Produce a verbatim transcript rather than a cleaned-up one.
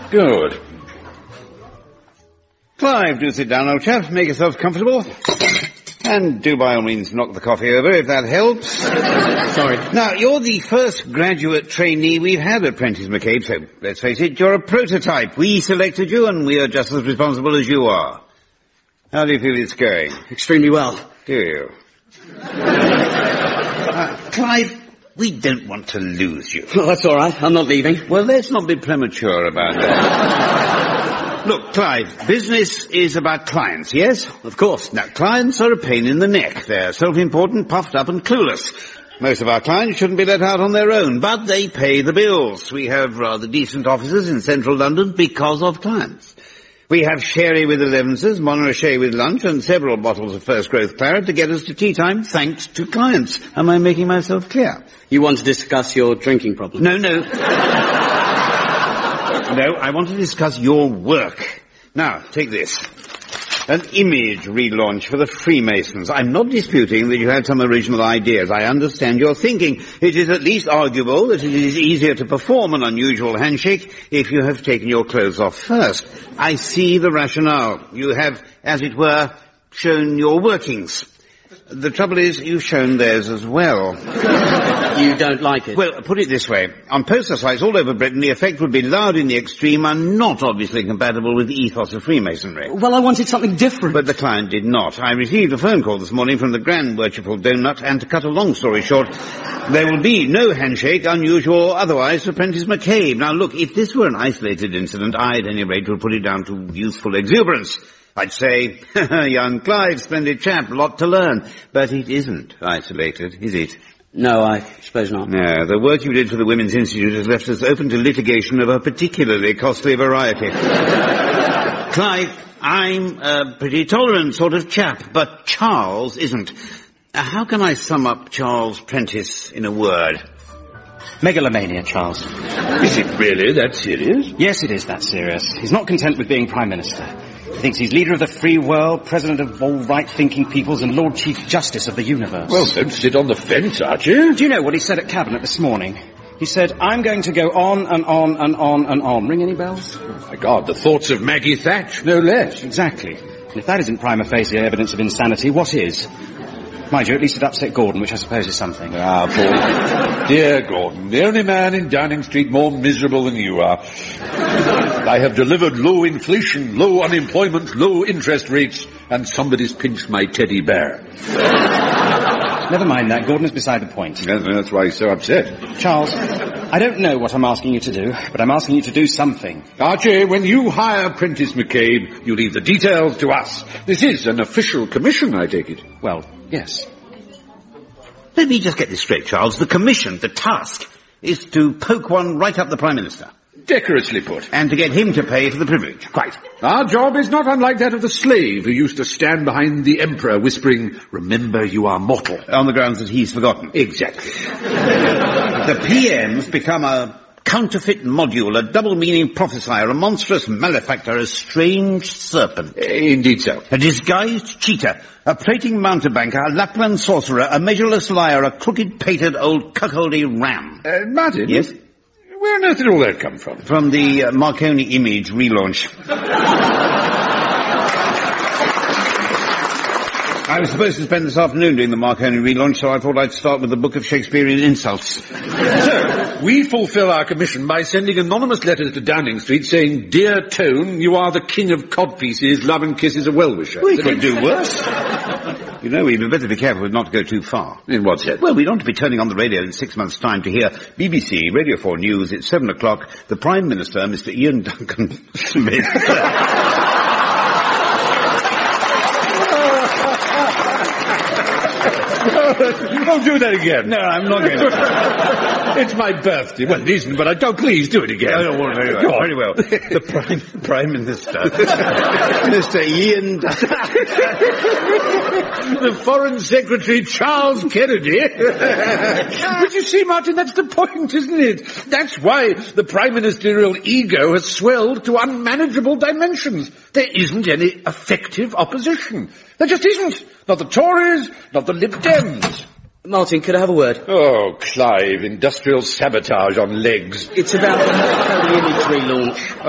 Good. Clive, do sit down, old chap. Make yourself comfortable. And do by all means knock the coffee over, if that helps. Sorry. Now, you're the first graduate trainee we've had at Prentice McCabe, so let's face it, you're a prototype. We selected you, and we are just as responsible as you are. How do you feel it's going? Extremely well. Do you? uh, Clive, we don't want to lose you. Well, that's all right. I'm not leaving. Well, let's not be premature about that. Look, Clive, business is about clients, yes? Of course. Now, clients are a pain in the neck. They're self-important, puffed up and clueless. Most of our clients shouldn't be let out on their own, but they pay the bills. We have rather decent offices in central London because of clients. We have sherry with elevenses, Montrachet with lunch, and several bottles of first growth claret to get us to tea time, thanks to clients. Am I making myself clear? You want to discuss your drinking problem? No, no. No, I want to discuss your work. Now, take this. An image relaunch for the Freemasons. I'm not disputing that you had some original ideas. I understand your thinking. It is at least arguable that it is easier to perform an unusual handshake if you have taken your clothes off first. I see the rationale. You have, as it were, shown your workings. The trouble is, you've shown theirs as well. You don't like it? Well, put it this way. On poster sites all over Britain, the effect would be loud in the extreme and not obviously compatible with the ethos of Freemasonry. Well, I wanted something different. But the client did not. I received a phone call this morning from the Grand Worshipful Donut, and to cut a long story short, there will be no handshake, unusual or otherwise, for Prentice McCabe. Now, look, if this were an isolated incident, I, at any rate, would put it down to youthful exuberance. I'd say, young Clive, splendid chap, lot to learn. But it isn't isolated, is it? No, I suppose not. No, the work you did for the Women's Institute has left us open to litigation of a particularly costly variety. Clive, I'm a pretty tolerant sort of chap, but Charles isn't. Uh, how can I sum up Charles Prentice in a word? Megalomania, Charles. Is it really that serious? Yes, it is that serious. He's not content with being Prime Minister. He thinks he's leader of the free world, president of all right-thinking peoples, and Lord Chief Justice of the universe. Well, don't sit on the fence, Archie. Do you know what he said at Cabinet this morning? He said, I'm going to go on and on and on and on. Ring any bells? Oh, my God, the thoughts of Maggie Thatch, no less. Exactly. And if that isn't prima facie evidence of insanity, what is? Mind you, at least it upset Gordon, which I suppose is something. Ah, poor dear Gordon, the only man in Downing Street more miserable than you are. I have delivered low inflation, low unemployment, low interest rates, and somebody's pinched my teddy bear. Never mind that. Gordon is beside the point. Yes, that's why he's so upset. Charles, I don't know what I'm asking you to do, but I'm asking you to do something. Archie, when you hire Prentice McCabe, you leave the details to us. This is an official commission, I take it. Well, yes. Let me just get this straight, Charles. The commission, the task, is to poke one right up the Prime Minister. Decorously put. And to get him to pay for the privilege. Quite. Our job is not unlike that of the slave who used to stand behind the emperor whispering, remember you are mortal. On the grounds that he's forgotten. Exactly. The P M's become a counterfeit module, a double-meaning prophesier, a monstrous malefactor, a strange serpent. Indeed so. A disguised cheater, a prating mountebanker, a Lapland sorcerer, a measureless liar, a crooked-pated old cuckoldy ram. Uh, Martin? Yes? Where on earth did all that come from? From the uh, Marconi image relaunch. I was supposed to spend this afternoon doing the Marconi relaunch, so I thought I'd start with the Book of Shakespearean Insults. So, we fulfill our commission by sending anonymous letters to Downing Street saying, Dear Tone, you are the king of codpieces, love and kisses a well-wisher. We could do worse. You know, we'd better be careful not to go too far. In what sense? Well, we don't want to be turning on the radio in six months' time to hear B B C Radio four News at seven o'clock, the Prime Minister, Mister Ian Duncan Smith. Oh, do that again. No, I'm not going to. It's my birthday. Well, it isn't, but I don't. Please do it again. Oh, well, very well. Very well. The Prime, Prime Minister, Mister Ian The Foreign Secretary, Charles Kennedy. But you see, Martin, that's the point, isn't it? That's why the prime ministerial ego has swelled to unmanageable dimensions. There isn't any effective opposition. There just isn't. Not the Tories, not the Lib Dems. Martin, could I have a word? Oh, Clive, industrial sabotage on legs. It's about the image relaunch.